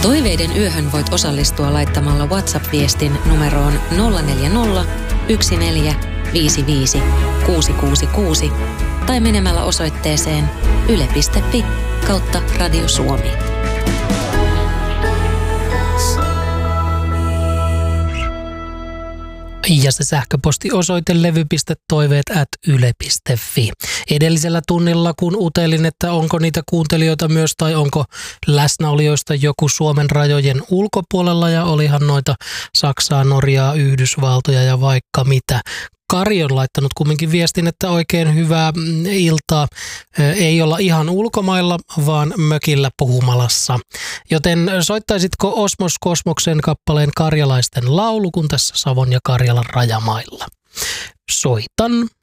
Toiveiden yöhön voit osallistua laittamalla WhatsApp-viestin numeroon 040 1455 666 tai menemällä osoitteeseen yle.fi/Radio Suomi. Ja se sähköpostiosoite levy.toiveet@yle.fi. Edellisellä tunnilla, kun utelin, että onko niitä kuuntelijoita myös tai onko läsnäolijoista joku Suomen rajojen ulkopuolella, ja olihan noita Saksaa, Norjaa, Yhdysvaltoja ja vaikka mitä. Kari on laittanut kumminkin viestin, että oikein hyvää iltaa. Ei olla ihan ulkomailla, vaan mökillä Puhumalassa. Joten soittaisitko Osmos Kosmoksen kappaleen Karjalaisten laulu, kun tässä Savon ja Karjalan rajamailla? Soitan.